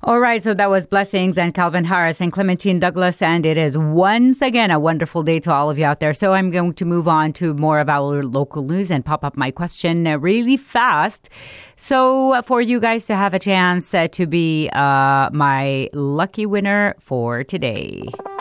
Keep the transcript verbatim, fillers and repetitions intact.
All right, so that was Blessings and Calvin Harris and Clementine Douglas, and it is once again a wonderful day to all of you out there. So I'm going to move on to more of our local news and pop up my question uh, really fast. So uh, for you guys to have a chance uh, to be uh, my lucky winner for today.